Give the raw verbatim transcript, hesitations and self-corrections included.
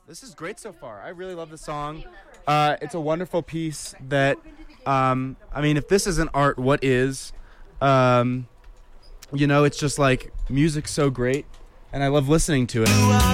This is great so far. I really love the song. Uh, it's a wonderful piece that, um, I mean, if this isn't art, what is? Um, you know, it's just like music's so great, and I love listening to it.